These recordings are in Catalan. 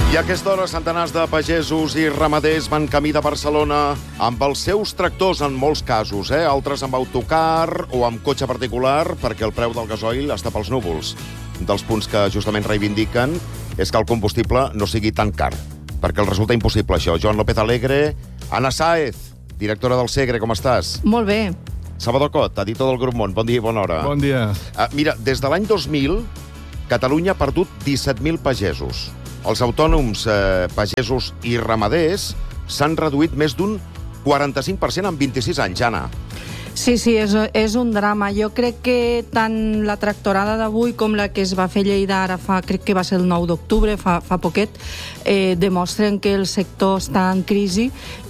I a aquesta hora, centenars de pagesos i ramaders van camí de Barcelona amb els seus tractors, en molts casos, altres amb autocar o amb cotxe particular, perquè el preu del gasoil està pels núvols. Un dels punts que justament reivindiquen és que el combustible no sigui tan car, perquè els resulta impossible això. Joan López Alegre, Anna Sáez, directora del Segre, com estàs? Molt bé. Salvador Cot, editor del Grup Món, bon dia i bona hora. Bon dia. Mira, des de l'any 2000, Catalunya ha perdut 17.000 pagesos. Els autònoms pagesos i ramaders s'han reduït més d'un 45% en 26 anys, Anna. Sí, és un drama. Jo crec que tant la tractorada d'avui com la que es va fer a Lleida ara crec que va ser el 9 d'octubre, fa poquet, demostren que el sector està en crisi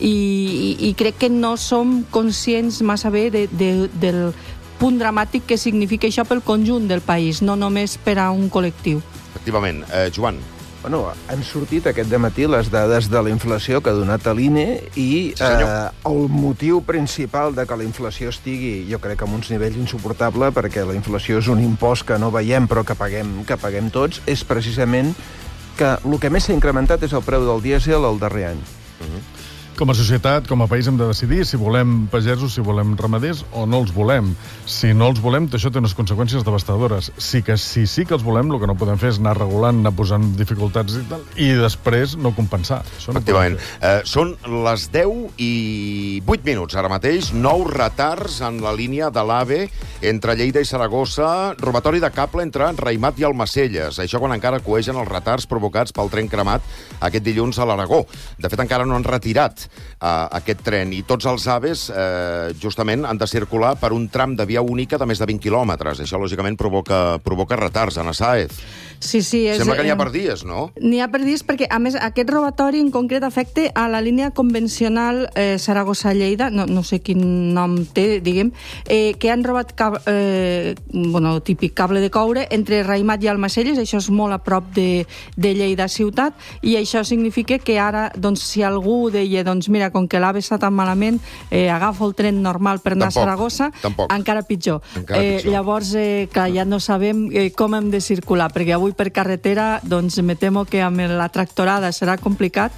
i crec que no som conscients massa bé del punt dramàtic que significa això pel conjunt del país, no només per a un col·lectiu. Efectivament. Joan. Bueno, han sortit aquest dematí les dades de la inflació que ha donat a l'INE i el motiu principal de que la inflació estigui, jo crec, en uns nivells insuportables, perquè la inflació és un impost que no veiem però que paguem tots, és precisament que el que més s'ha incrementat és el preu del dièsel el darrer any. Com a societat, com a país, hem de decidir si volem pagesos, si volem ramaders o no els volem. Si no els volem, això té unes conseqüències devastadores. Si sí que els volem, el que no podem fer és anar regulant, anar posant dificultats i tal, i després no compensar. Efectivament. Són les 10 i 8 minuts ara mateix, 9 retards en la línia de l'AVE entre Lleida i Saragossa, robatori de cable entre Raïmat i Almacelles. Això quan encara coegen els retards provocats pel tren cremat aquest dilluns a l'Aragó. De fet, encara no han retirat aquest tren, i tots els AVEs justament han de circular per un tram de via única de més de 20 quilòmetres. Això, lògicament, provoca retards, Anna Sáez. Sí, sembla que n'hi ha per dies, no? N'hi ha per dies perquè, a més, aquest robatori en concret afecta a la línia convencional Saragossa-Lleida, no sé quin nom té, diguem, que han robat típic cable de coure entre Raïmat i Almacelles. Això és molt a prop de Lleida ciutat, i això significa que ara, si algú deia, mira, com que l'AVE està tan malament, agafo el tren normal per anar a Saragossa, encara pitjor. Llavors, clar, ja no sabem com hem de circular, perquè avui per carretera, me temo que amb la tractorada serà complicat,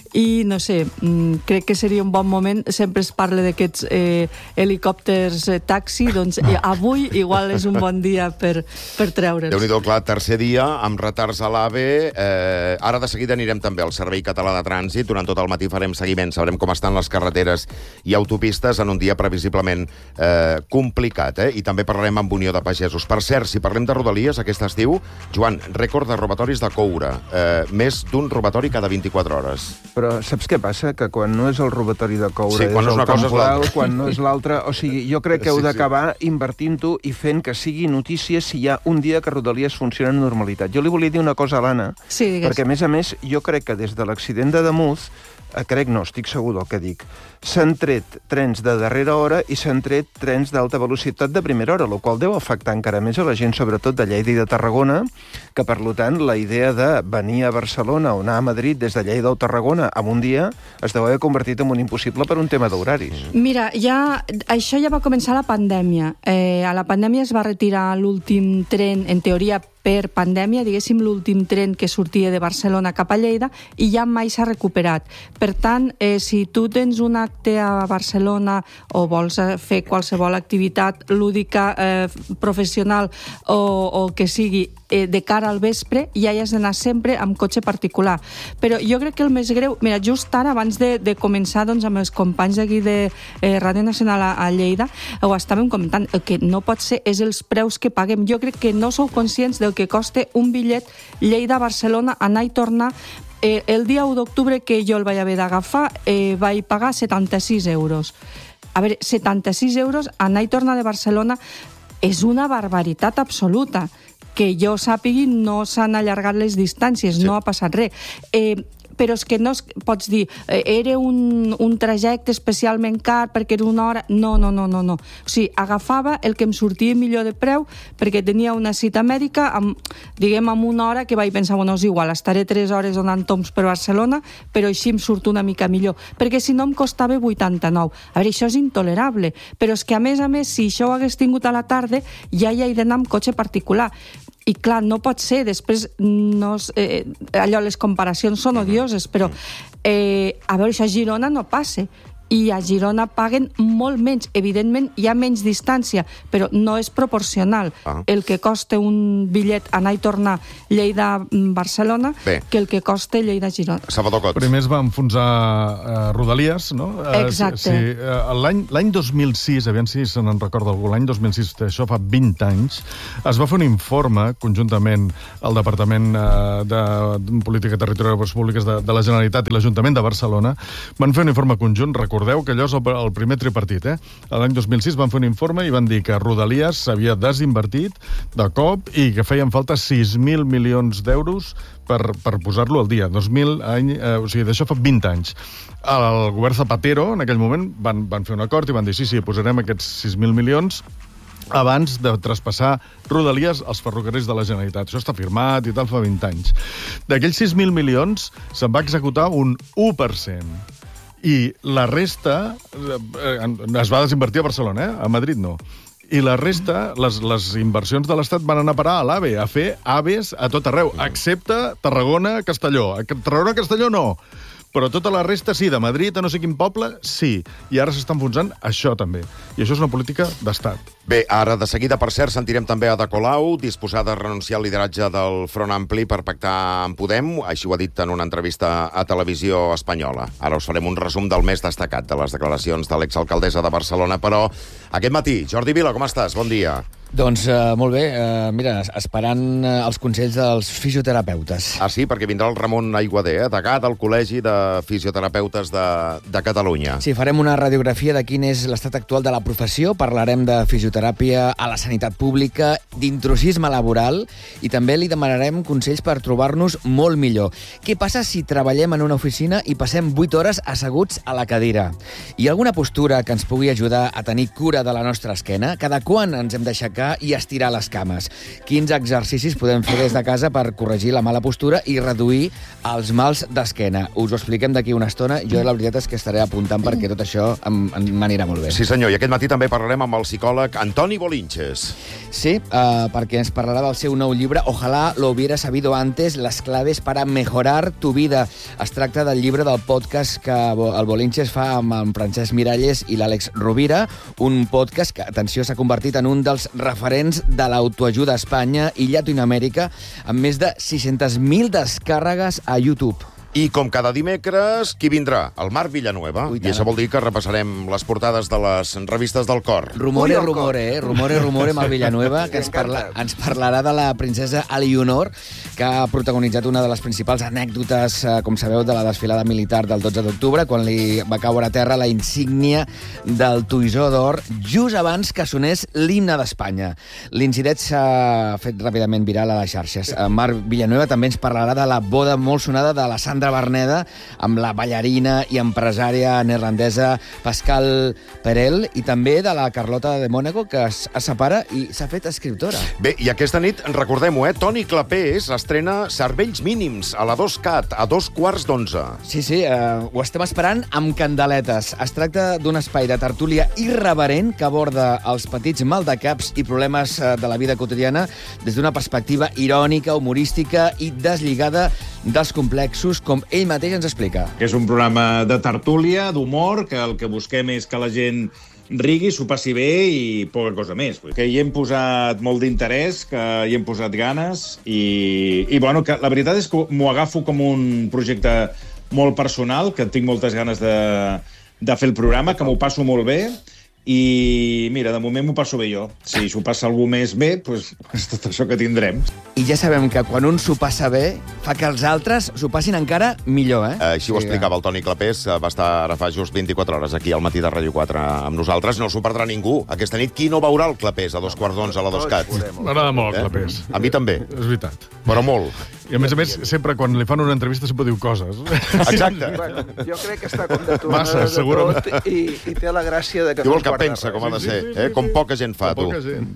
i no sé, crec que seria un bon moment. Sempre es parla d'aquests helicòpters taxi, avui igual és un bon dia per treure'ls. Déu-n'hi-do, clar, tercer dia amb retards a l'AVE. Ara de seguida anirem també al Servei Català de Trànsit. Durant tot el matí farem seguiment, sabrem com estan les carreteres i autopistes en un dia previsiblement complicat, i també parlarem amb Unió de Pagesos. Per cert, si parlem de Rodalies aquest estiu, Joan, rècord de robatoris de coure. Més d'un robatori cada 24 hores. Però saps què passa? Que quan no és el robatori de coure, és el temporal, quan no és l'altre. O sigui, jo crec que heu d'acabar invertint-ho i fent que sigui notícia si hi ha un dia que Rodalies funciona amb normalitat. Jo li volia dir una cosa a l'Anna, perquè, a més, jo crec que des de l'accident de Damús, estic segur del que dic, s'han tret trens de darrera hora i s'han tret trens d'alta velocitat de primera hora, el qual deu afectar encara més a la gent, sobretot de Lleida i de Tarragona, que, per tant, la idea de venir a Barcelona o anar a Madrid des de Lleida o Tarragona en un dia es deu haver convertit en un impossible per un tema d'horaris. Mira, això ja va començar a la pandèmia. A la pandèmia es va retirar l'últim tren, en teoria, per pandèmia, diguéssim, l'últim tren que sortia de Barcelona cap a Lleida, i ja mai s'ha recuperat. Per tant, si tu tens un acte a Barcelona o vols fer qualsevol activitat lúdica, professional o que sigui de cara al vespre, ja hi has d'anar sempre amb cotxe particular. Però jo crec que el més greu... Mira, just ara, abans de començar amb els companys d'aquí de Ràdio Nacional a Lleida, ho estàvem comentant, el que no pot ser és els preus que paguem. Jo crec que no sou conscients del que costa un bitllet Lleida-Barcelona, anar i tornar. El dia 1 d'octubre que jo el vaig haver d'agafar, vaig pagar 76 euros. A veure, 76 euros, anar i tornar de Barcelona és una barbaritat absoluta. Que jo sàpigui, no s'han allargat les distàncies, no ha passat res. Però és que no pots dir era un trajecte especialment car perquè era una hora... No. O sigui, agafava el que em sortia millor de preu perquè tenia una cita mèdica amb una hora que vaig pensar, és igual, estaré 3 hores donant tombs per Barcelona, però així em surt una mica millor. Perquè si no em costava 89. A veure, això és intolerable. Però és que, a més, si això ho hagués tingut a la tarda, ja hi he d'anar amb cotxe particular. I clar, no pot ser, després allò, les comparacions són odioses, però a veure, això a Girona no passa. I a Girona paguen molt menys. Evidentment, hi ha menys distància, però no és proporcional el que costa un bitllet anar i tornar Lleida-Barcelona que el que costa Lleida-Girona. Salvador Cots. Primer es va enfonsar Rodalies, no? Exacte. L'any 2006, aviam si se n'en recorda algú, l'any 2006, això fa 20 anys, es va fer un informe conjuntament al Departament de Política Territorial i Públiques de la Generalitat i l'Ajuntament de Barcelona. Van fer un informe conjunt. Recordeu que allò és el primer tripartit, L'any 2006 van fer un informe i van dir que Rodalies s'havia desinvertit de cop i que feien falta 6.000 milions d'euros per posar-lo al dia. O sigui, d'això fa 20 anys. El govern Zapatero, en aquell moment, van fer un acord i van dir sí, posarem aquests 6.000 milions abans de traspassar Rodalies als ferrocarrils de la Generalitat. Això està firmat i tal, fa 20 anys. D'aquells 6.000 milions se'n va executar un 1%. I la resta es va desinvertir a Barcelona, a Madrid no. I la resta, les inversions de l'Estat van anar a parar a l'AVE, a fer AVEs a tot arreu, excepte Tarragona-Castelló. Tarragona-Castelló no. Però tota la resta sí, de Madrid a no sé quin poble, sí. I ara s'està enfonsant això també. I això és una política d'Estat. Bé, ara de seguida, per cert, sentirem també a Ada Colau, disposada a renunciar al lideratge del Front Ampli per pactar amb Podem. Així ho ha dit en una entrevista a Televisió Espanyola. Ara us farem un resum del més destacat de les declaracions de l'exalcaldessa de Barcelona, però aquest matí, Jordi Vila, com estàs? Bon dia. Doncs molt bé, mira, esperant els consells dels fisioterapeutes. Ah, sí? Perquè vindrà el Ramon Aiguader, degà del Col·legi de Fisioterapeutes de Catalunya. Sí, farem una radiografia de quin és l'estat actual de la professió, parlarem de fisioteràpia a la sanitat pública, d'intrusisme laboral, i també li demanarem consells per trobar-nos molt millor. Què passa si treballem en una oficina i passem 8 hores asseguts a la cadira? Hi ha alguna postura que ens pugui ajudar a tenir cura de la nostra esquena? Cada quan ens hem d'aixecar i estirar les cames? Quins exercicis podem fer des de casa per corregir la mala postura i reduir els mals d'esquena? Us ho expliquem d'aquí una estona. Jo la veritat és que estaré apuntant perquè tot això m'anirà molt bé. Sí, senyor. I aquest matí també parlarem amb el psicòleg Antoni Bolinches. Sí, perquè ens parlarà del seu nou llibre Ojalá lo hubiera sabido antes, las claves para mejorar tu vida. Es tracta del llibre del podcast que el Bolinches fa amb en Francesc Miralles i l'Àlex Rovira, un podcast que, atenció, s'ha convertit en un dels referents de l'autoajuda a Espanya i Llatinoamèrica, amb més de 600.000 descàrregues a YouTube. I com cada dimecres, qui vindrà? El Marc Villanueva. I això vol dir que repassarem les portades de les revistes del cor. Rumore amb el Villanueva, que ens parlarà de la princesa Elionor, que ha protagonitzat una de les principals anècdotes, com sabeu, de la desfilada militar del 12 d'octubre, quan li va caure a terra la insígnia del Toisó d'Or, just abans que sonés l'himne d'Espanya. L'incident s'ha fet ràpidament viral a les xarxes. Marc Villanueva també ens parlarà de la boda molt sonada de la Sandra Berneda amb la ballarina i empresària neerlandesa Pascal Perel, i també de la Carlota de Mónaco, que es separa i s'ha fet escriptora. Bé, i aquesta nit, recordem-ho, Toni Clapés estrena Cervells mínims a la 2CAT, a 2:15. Sí, ho estem esperant amb candeletes. Es tracta d'un espai de tertúlia irreverent que aborda els petits maldecaps i problemes de la vida quotidiana des d'una perspectiva irònica, humorística i deslligada dels complexos, com ell mateix ens explica. Que és un programa de tertúlia, d'humor, que el que busquem és que la gent rigui, s'ho passi bé i poca cosa més. Que hi hem posat molt d'interès, que hi hem posat ganes i bueno, que la veritat és que m'ho agafo com un projecte molt personal, que tinc moltes ganes de fer el programa, que m'ho passo molt bé. I mira, de moment m'ho passo bé jo. Si s'ho passa algú més bé, doncs és tot això que tindrem. I ja sabem que quan un s'ho passa bé, fa que els altres s'ho passin encara millor, Així ho explicava el Toni Clapés, va estar ara fa just 24 hores aquí al matí de Ràdio 4 amb nosaltres. No s'ho perdrà ningú. Aquesta nit, qui no veurà el Clapés a 2:15 a la 2CAT? M'agrada molt, Clapés. A mi també. És veritat. Però molt. I a més, sempre quan li fan una entrevista sempre diu coses. Exacte. Bueno, jo crec que està com de tornada Massa, de segurament. tot i té la gràcia de que Diu el que pensa, com ha de ser. Com poca gent fa, tu.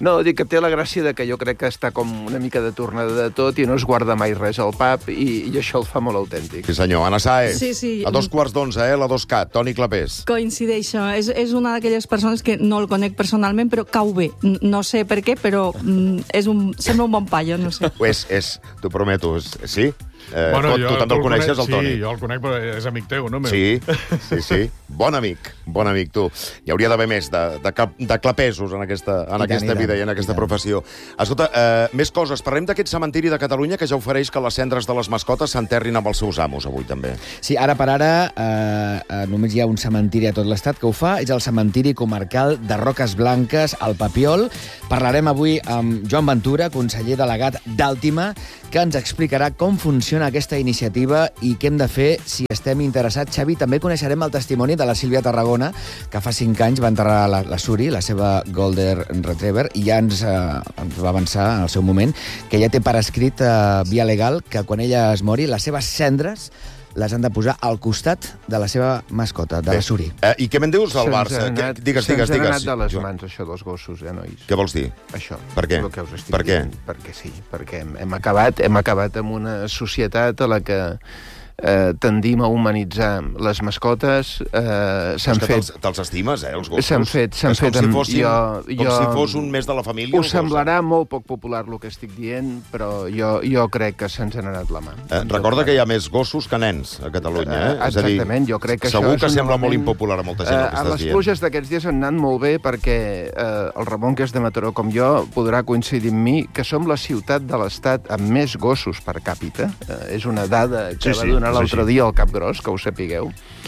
No, dic que té la gràcia de que jo crec que està com una mica de tornada de tot i no es guarda mai res al pub i això el fa molt autèntic. Sí, senyor. Anna Sáez, sí. A 2:15, la 2Cat. Toni Clapés. Coincideixo. És una d'aquelles persones que no el conec personalment, però cau bé. No sé per què, però sembla un bon paio, no sé. T'ho prometo, sí? Tu també el coneixes, el Toni? Sí, jo el conec, però és amic teu, no? Sí. Bon amic, tu. Hi hauria d'haver més de clapesos en aquesta vida i en aquesta professió. Escolta, més coses. Parlem d'aquest cementiri de Catalunya que ja ofereix que les cendres de les mascotes s'enterrin amb els seus amos avui, també. Sí, ara per ara només hi ha un cementiri a tot l'estat que ho fa. És el cementiri comarcal de Roques Blanques, al Papiol. Parlarem avui amb Joan Ventura, conseller delegat d'Àltima, que ens explicarà com funciona aquesta iniciativa i què hem de fer si estem interessats. Xavi, també coneixerem el testimoni de la Sílvia Tarragona, que fa 5 anys va enterrar la Suri, la seva Golden Retriever, i ja ens va avançar en el seu moment que ja té per escrit via legal que quan ella es mori, les seves cendres les han de posar al costat de la seva mascota, de la Suri. I què me'n dius al Barça? Digues. Se'ns ha anat de les mans, això dels gossos, nois. Què vols dir? Això. Per què? Per què? Perquè sí, perquè hem acabat amb una societat a la que tendim a humanitzar les mascotes. Te'ls estimes, els gossos? S'han fet. Com si fos un mes de la família. Us semblarà molt poc popular el que estic dient, però jo crec que se'ns ha anat la mà. Recorda que hi ha més gossos que nens a Catalunya, Exactament, jo crec que això segur que sembla molt impopular a molta gent el que estàs dient. Les pluges d'aquests dies han anat molt bé perquè el Ramon, que és de Mataró com jo, podrà coincidir amb mi que som la ciutat de l'Estat amb més gossos per càpita. És una dada que va donar l'altre dia al Capgròs, que ho sapigueu.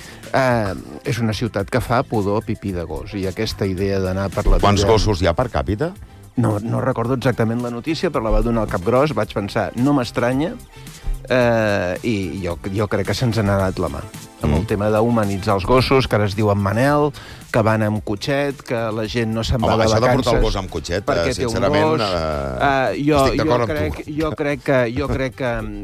És una ciutat que fa pudor pipí de gos, i aquesta idea d'anar per la vida... Quants gossos hi ha per càpita? No recordo exactament la notícia, però la va donar al Capgròs, vaig pensar, no m'estranya, i jo crec que se'ns ha anat la mà. Amb el tema d'humanitzar els gossos, que ara es diuen Manel, que van amb cotxet, que la gent no se'n va de vacances... Això de portar el gos amb cotxet, sincerament, estic d'acord amb tu. Jo crec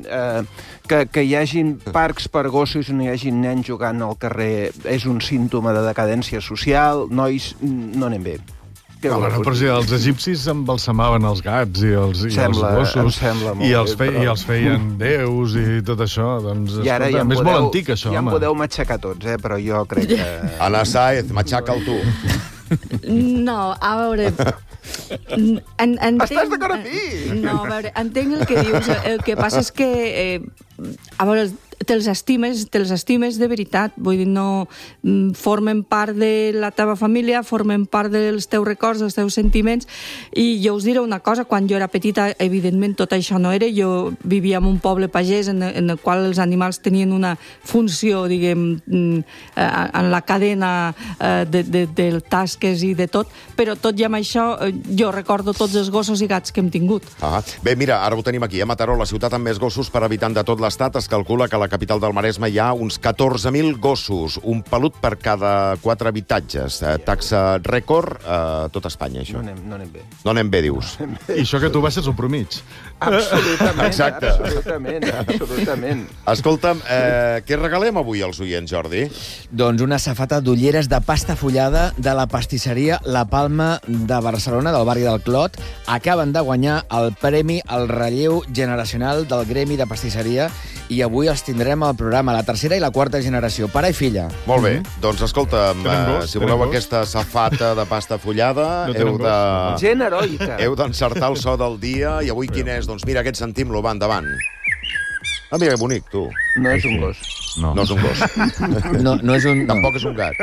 que hi hagin parcs per gossos i no hi hagin nens jugant al carrer és un símptoma de decadència social. Nois, no anem bé. Però si els egipcis embalsamaven els gats i els gossos i els feien déus i tot això, doncs és molt antic, això, home. Ja em podeu matxacar tots, però jo crec que... Anna Sáez, matxaca'l tu. No, a veure... Estàs d'acord amb mi? No, a veure, entenc el que dius. El que passa és que... A veure, te'ls estimes de veritat, vull dir, no formen part de la teva família, formen part dels teus records, dels teus sentiments, i jo us diré una cosa, quan jo era petita, evidentment tot això no era, jo vivia en un poble pagès en el qual els animals tenien una funció, diguem, en la cadena de tasques i de tot, però tot i amb això jo recordo tots els gossos i gats que hem tingut. Bé, mira, ara ho tenim aquí, a Mataró, la ciutat amb més gossos per habitant de tot l'estat. Es calcula que a la capital del Maresme hi ha uns 14.000 gossos, un pelut per cada 4 habitatges. Taxa rècord a tot Espanya, això. No anem bé. No anem bé, dius. I això que tu baixes un promig. Absolutament. Exacte. Absolutament. Escolta'm, què regalem avui als oients, Jordi? Doncs una safata d'ulleres de pasta fullada de la pastisseria La Palma de Barcelona, del barri del Clot. Acaben de guanyar el premi al relleu generacional del Gremi de Pastisseria i avui els tindrem al programa, la tercera i la quarta generació, pare i filla. Molt bé, doncs escolta'm, si voleu aquesta safata de pasta fullada, Gent heroica. Heu d'encertar el so del dia, i avui quin és? Doncs mira, aquest sentim-lo, va, endavant. Mira, que bonic, tu. No és un gos. No és un gos. No és un... Tampoc és un gat.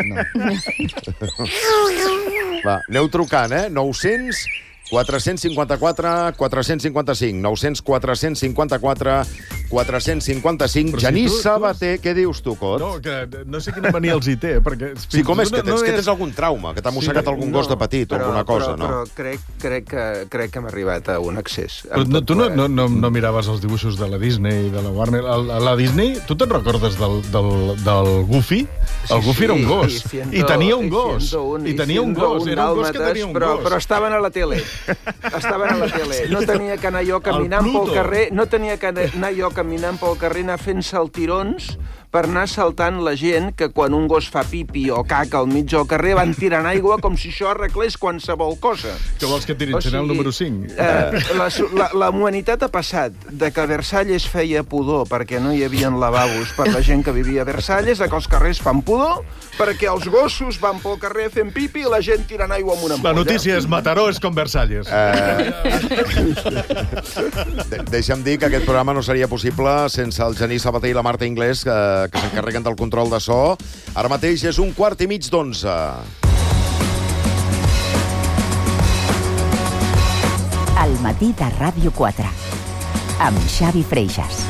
Va, aneu trucant, 900... 454 455 900 454 455. Genís Sabater, què dius tu, Cot? No, que no sé quina mania els hi té, perquè... Sí, com és que tens algun trauma, que t'ha mossegat algun gos de petit o alguna cosa, no? Però crec que hem arribat a un excés. Però tu no miraves els dibuixos de la Disney, de la Warner... A la Disney, tu te'n recordes del Goofy? El Goofy era un gos. I tenia un gos. I tenia un gos. Era un gos que tenia un gos. Però estaven a la tele. Estaven a la tele. No tenia que anar jo caminant pel carrer, anar fent saltirons per anar saltant la gent que quan un gos fa pipi o caca al mig del carrer van tirant aigua com si això arreglés qualsevol cosa. Que vols que tirin? Serà el número 5? La humanitat ha passat de que Versalles feia pudor perquè no hi havia lavabos per la gent que vivia a Versalles, a que els carrers fan pudor perquè els gossos van pel carrer fent pipi i la gent tirant aigua amb una ampolla. La notícia és Mataró és com Versalles. Deixa'm dir que aquest programa no seria possible sense el Genís Sabater i la Marta Inglés, que s'encarreguen del control de so. Ara mateix és 11:15. Al matí de Ràdio 4, amb Xavi Freixas.